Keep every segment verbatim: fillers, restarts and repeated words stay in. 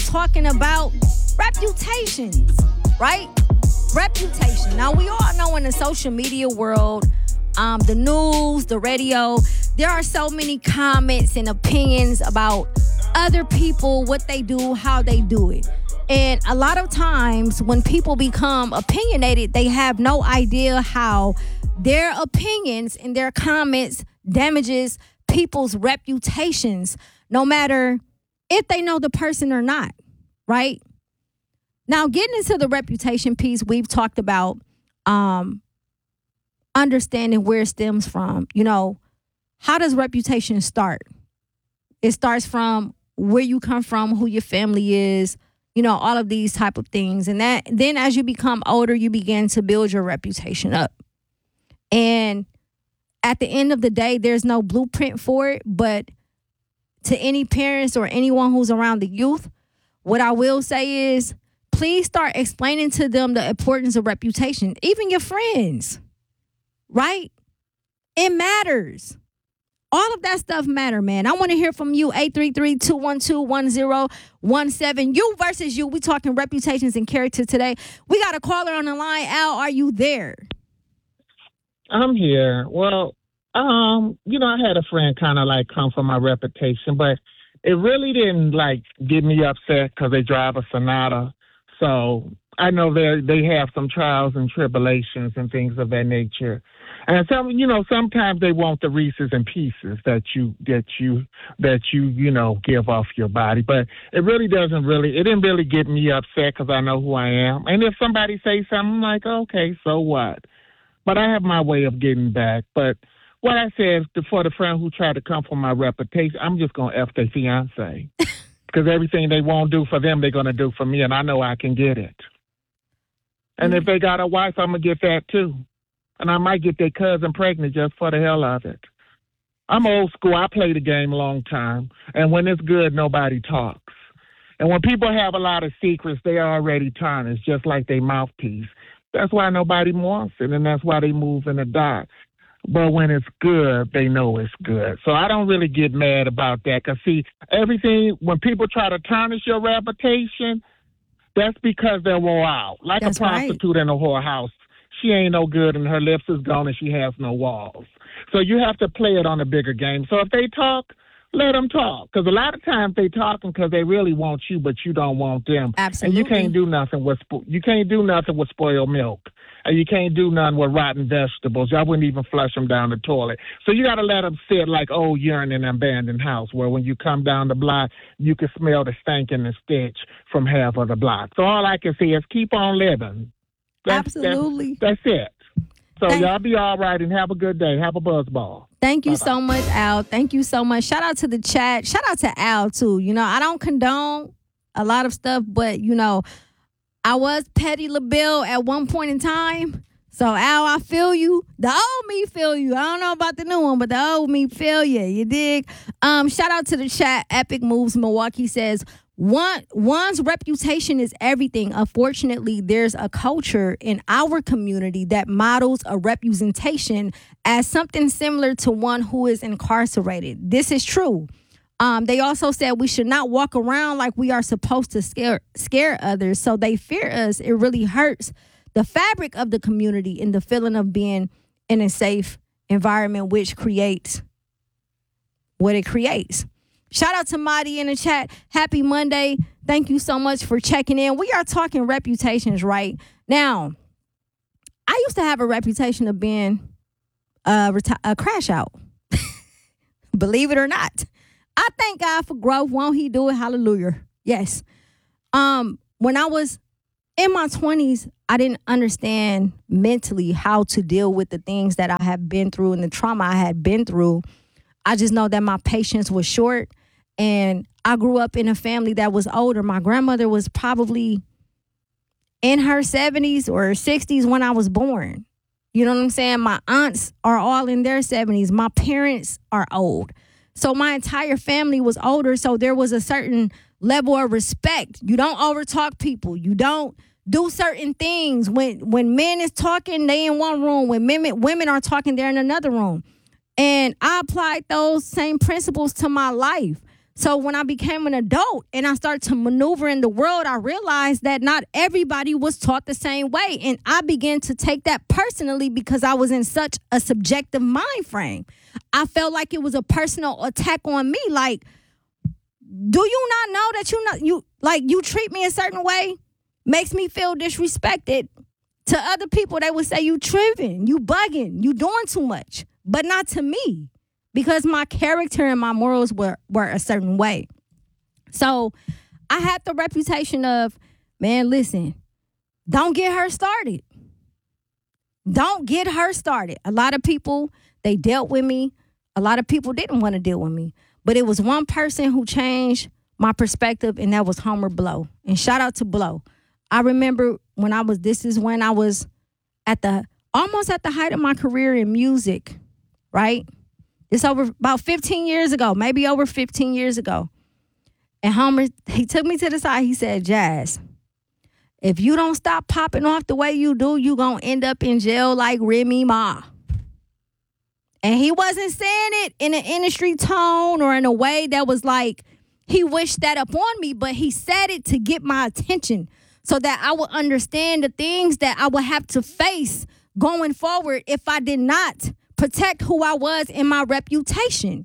talking about reputations, right? Reputation. Now, we all know in the social media world, um, the news, the radio, there are so many comments and opinions about other people, what they do, how they do it. And a lot of times when people become opinionated, they have no idea how their opinions and their comments damages people's reputations, no matter if they know the person or not, right? Now, getting into the reputation piece, we've talked about um, understanding where it stems from. You know, how does reputation start? It starts from where you come from, who your family is, you know, all of these type of things. And that then as you become older, you begin to build your reputation up. And at the end of the day, there's no blueprint for it. But to any parents or anyone who's around the youth, what I will say is, please start explaining to them the importance of reputation. Even your friends, right? It matters. All of that stuff matter, man. I want to hear from you, eight three three, two one two, one zero one seven. You versus you. We talking reputations and character today. We got a caller on the line. Al, are you there? I'm here. Well, um, you know, I had a friend kind of like come for my reputation, but it really didn't like get me upset because they drive a Sonata. So I know they they have some trials and tribulations and things of that nature. And some, you know, sometimes they want the Reese's and Pieces that you that you that you you know give off your body, but it really doesn't really it didn't really get me upset because I know who I am. And if somebody says something, I'm like, okay, so what? But I have my way of getting back. But what I said for the friend who tried to come for my reputation, I'm just gonna F their fiance because everything they won't do for them, they're gonna do for me, and I know I can get it. And mm-hmm. if they got a wife, I'm gonna get that too. And I might get their cousin pregnant just for the hell of it. I'm old school. I played the game a long time. And when it's good, nobody talks. And when people have a lot of secrets, they are already tarnished, just like their mouthpiece. That's why nobody wants it, and that's why they move in the dark. But when it's good, they know it's good. So I don't really get mad about that. Because, see, everything, when people try to tarnish your reputation, that's because they're wore out. Like that's a prostitute right. in a whorehouse. She ain't no good and her lips is gone and she has no walls. So you have to play it on a bigger game. So if they talk, let them talk. Because a lot of times they talking because they really want you, but you don't want them. Absolutely. And you can't do nothing with spo- you can't do nothing with spoiled milk. And you can't do nothing with rotten vegetables. I wouldn't even flush them down the toilet. So you got to let them sit like old urine in an abandoned house where when you come down the block, you can smell the stank and the stench from half of the block. So all I can say is keep on living. That's, Absolutely. That's, that's it. So Thank- y'all be all right and have a good day. Have a buzz ball. Thank you Bye-bye. so much, Al. Thank you so much. Shout out to the chat. Shout out to Al, too. You know, I don't condone a lot of stuff, but, you know, I was Petty LaBelle at one point in time. So, Al, I feel you. The old me feel you. I don't know about the new one, but the old me feel you. You dig? Um, shout out to the chat. Epic Moves Milwaukee says, One one's reputation is everything. Unfortunately, there's a culture in our community that models a representation as something similar to one who is incarcerated. This is true. Um, they also said we should not walk around like we are supposed to scare scare others, so they fear us. It really hurts the fabric of the community and the feeling of being in a safe environment, which creates what it creates. Shout out to Madi in the chat. Happy Monday. Thank you so much for checking in. We are talking reputations right now. I used to have a reputation of being a, reti- a crash out. Believe it or not. I thank God for growth. Won't he do it? Hallelujah. Yes. Um, when I was in my twenties, I didn't understand mentally how to deal with the things that I had been through and the trauma I had been through. I just know that my patience was short, and I grew up in a family that was older. My grandmother was probably in her seventies or sixties when I was born. You know what I'm saying? My aunts are all in their seventies. My parents are old. So my entire family was older, so there was a certain level of respect. You don't overtalk people. You don't do certain things. When when men is talking, they in one room. When women, women are talking, they're in another room. And I applied those same principles to my life. So when I became an adult and I started to maneuver in the world, I realized that not everybody was taught the same way. And I began to take that personally because I was in such a subjective mind frame. I felt like it was a personal attack on me. Like, do you not know that you not you like you treat me a certain way? Makes me feel disrespected. To other people, they would say you tripping, you bugging, you doing too much. But not to me. Because my character and my morals were, were a certain way. So I had the reputation of, man, listen, don't get her started. Don't get her started. A lot of people, they dealt with me. A lot of people didn't want to deal with me. But it was one person who changed my perspective, and that was Homer Blow. And shout out to Blow. I remember when I was, this is when I was at the, almost at the height of my career in music, right? It's over about fifteen years ago, maybe over fifteen years ago. And Homer, he took me to the side. He said, Jazz, if you don't stop popping off the way you do, you going to end up in jail like Remy Ma. And he wasn't saying it in an industry tone or in a way that was like he wished that upon me, but he said it to get my attention so that I would understand the things that I would have to face going forward if I did not protect who I was and my reputation.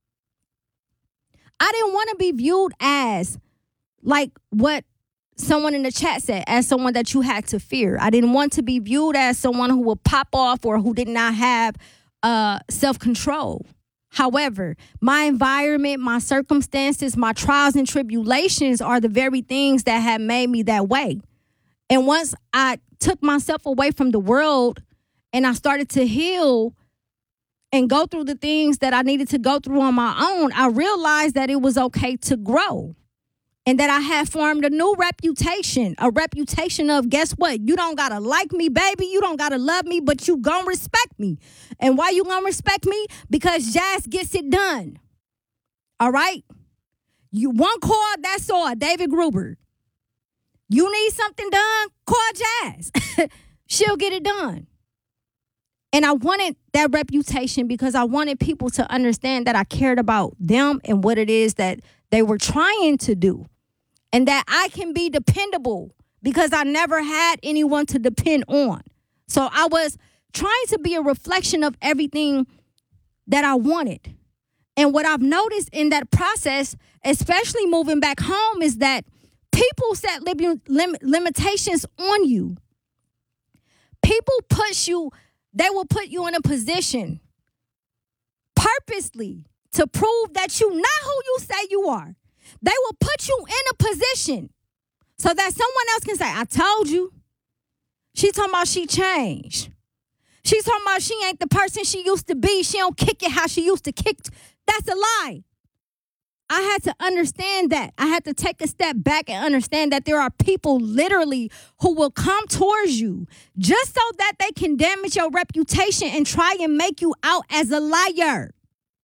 I didn't want to be viewed as like what someone in the chat said, as someone that you had to fear. I didn't want to be viewed as someone who would pop off or who did not have uh, self-control. However, my environment, my circumstances, my trials and tribulations are the very things that have made me that way. And once I took myself away from the world and I started to heal and go through the things that I needed to go through on my own, I realized that it was okay to grow and that I had formed a new reputation, a reputation of, guess what? You don't got to like me, baby. You don't got to love me, but you going to respect me. And why you going to respect me? Because Jazz gets it done. All right? You one call, that's all, David Gruber. You need something done, call Jazz. She'll get it done. And I wanted that reputation because I wanted people to understand that I cared about them and what it is that they were trying to do. And that I can be dependable because I never had anyone to depend on. So I was trying to be a reflection of everything that I wanted. And what I've noticed in that process, especially moving back home, is that people set lim- lim- limitations on you. People push you. They will put you in a position purposely to prove that you're not who you say you are. They will put you in a position so that someone else can say, I told you. She's talking about she changed. She's talking about she ain't the person she used to be. She don't kick it how she used to kick. That's a lie. I had to understand that. I had to take a step back and understand that there are people literally who will come towards you just so that they can damage your reputation and try and make you out as a liar.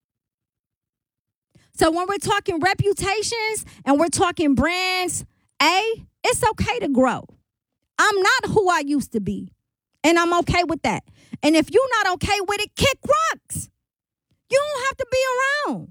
So when we're talking reputations and we're talking brands, A, it's okay to grow. I'm not who I used to be, and I'm okay with that. And if you're not okay with it, kick rocks. You don't have to be around.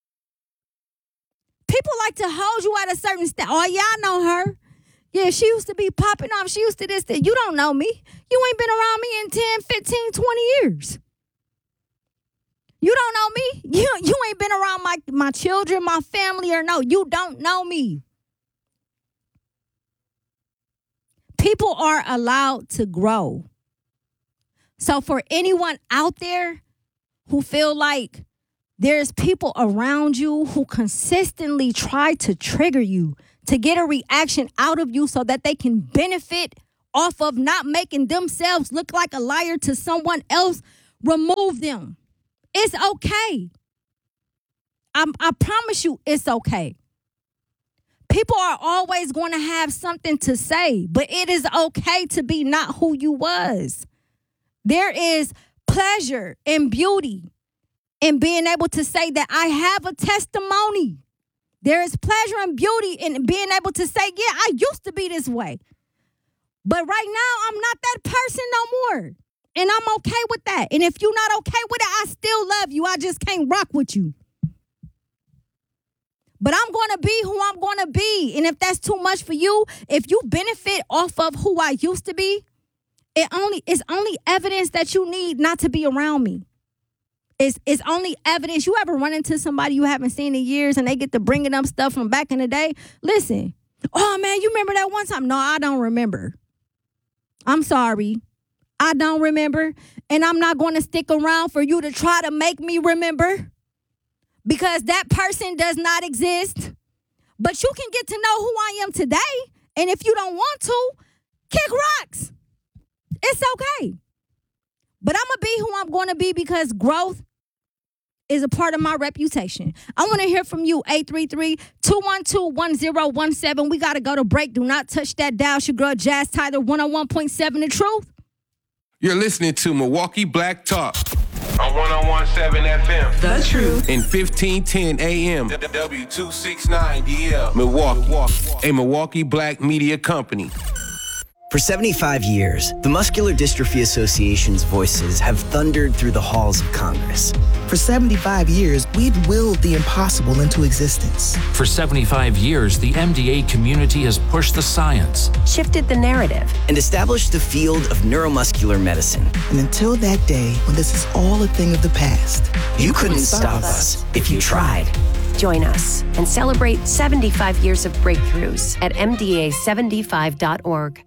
People like to hold you at a certain step. Oh, yeah, I know her. Yeah, she used to be popping off. She used to this, that. You don't know me. You ain't been around me in ten, fifteen, twenty years. You don't know me. You, you ain't been around my, my children, my family, or no. You don't know me. People are allowed to grow. So for anyone out there who feel like there's people around you who consistently try to trigger you, to get a reaction out of you so that they can benefit off of not making themselves look like a liar to someone else, remove them. It's okay. I'm, I promise you it's okay. People are always going to have something to say, but it is okay to be not who you was. There is pleasure and beauty in being able to say that I have a testimony. There is pleasure and beauty in being able to say, yeah, I used to be this way. But right now, I'm not that person no more. And I'm okay with that. And if you're not okay with it, I still love you. I just can't rock with you. But I'm going to be who I'm going to be. And if that's too much for you, if you benefit off of who I used to be, it only it's only evidence that you need not to be around me. It's, it's only evidence. You ever run into somebody you haven't seen in years and they get to bringing up stuff from back in the day? Listen, oh, man, you remember that one time? No, I don't remember. I'm sorry. I don't remember. And I'm not going to stick around for you to try to make me remember because that person does not exist. But you can get to know who I am today. And if you don't want to, kick rocks. It's okay. But I'm going to be who I'm going to be because growth is a part of my reputation. I want to hear from you, eight three three, two one two, one zero one seven. We got to go to break. Do not touch that dial. It's your girl, Jazz Tyler, one oh one point seven The Truth. You're listening to Milwaukee Black Talk on one oh one point seven F M. The Truth. In fifteen ten A M. W two sixty-nine D L. Milwaukee. A Milwaukee Black media company. For seventy-five years, the Muscular Dystrophy Association's voices have thundered through the halls of Congress. For seventy-five years, we've willed the impossible into existence. For seventy-five years, the M D A community has pushed the science, shifted the narrative, and established the field of neuromuscular medicine. And until that day, when this is all a thing of the past, you, you couldn't, couldn't stop us if you tried. Join us and celebrate seventy-five years of breakthroughs at M D A seventy-five dot org.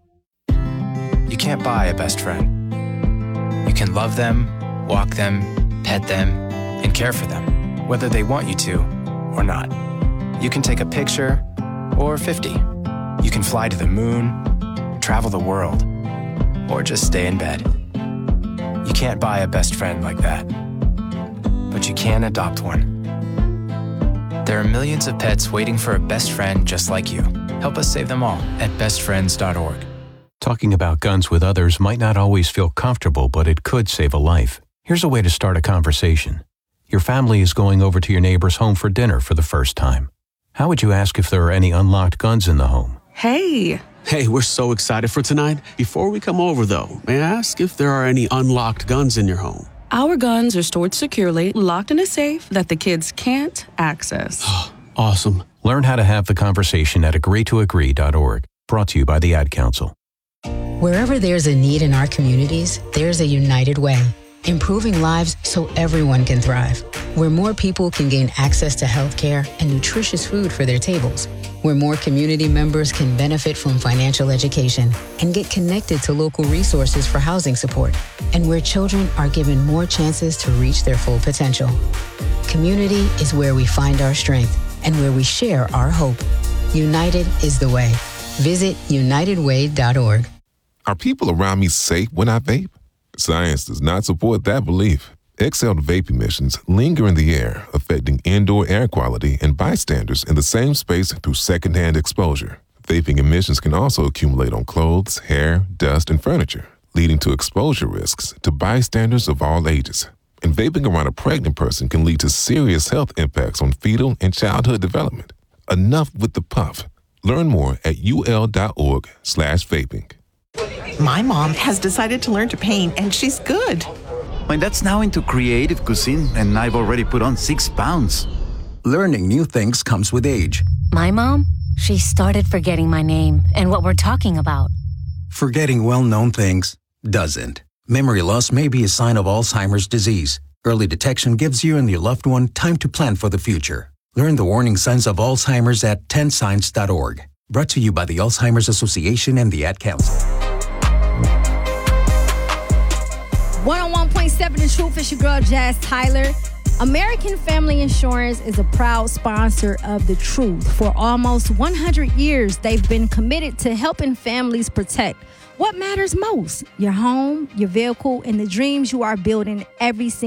You can't buy a best friend. You can love them, walk them, pet them, and care for them, whether they want you to or not. You can take a picture or fifty. You can fly to the moon, travel the world, or just stay in bed. You can't buy a best friend like that, but you can adopt one. There are millions of pets waiting for a best friend just like you. Help us save them all at best friends dot org. Talking about guns with others might not always feel comfortable, but it could save a life. Here's a way to start a conversation. Your family is going over to your neighbor's home for dinner for the first time. How would you ask if there are any unlocked guns in the home? Hey. Hey, we're so excited for tonight. Before we come over, though, may I ask if there are any unlocked guns in your home? Our guns are stored securely, locked in a safe that the kids can't access. Awesome. Learn how to have the conversation at agree to agree dot org. Brought to you by the Ad Council. Wherever there's a need in our communities, there's a United Way. Improving lives so everyone can thrive. Where more people can gain access to health care and nutritious food for their tables. Where more community members can benefit from financial education and get connected to local resources for housing support. And where children are given more chances to reach their full potential. Community is where we find our strength and where we share our hope. United is the way. Visit united way dot org. Are people around me safe when I vape? Science does not support that belief. Exhaled vape emissions linger in the air, affecting indoor air quality and bystanders in the same space through secondhand exposure. Vaping emissions can also accumulate on clothes, hair, dust, and furniture, leading to exposure risks to bystanders of all ages. And vaping around a pregnant person can lead to serious health impacts on fetal and childhood development. Enough with the puff. Learn more at ul.org slash vaping. My mom has decided to learn to paint, and she's good. My dad's now into creative cuisine, and I've already put on six pounds. Learning new things comes with age. My mom, she started forgetting my name and what we're talking about. Forgetting well-known things doesn't. Memory loss may be a sign of Alzheimer's disease. Early detection gives you and your loved one time to plan for the future. Learn the warning signs of Alzheimer's at ten signs dot org. Brought to you by the Alzheimer's Association and the Ad Council. one oh one point seven The Truth. It's your girl, Jazz Tyler. American Family Insurance is a proud sponsor of The Truth. For almost one hundred years, they've been committed to helping families protect what matters most: your home, your vehicle, and the dreams you are building every single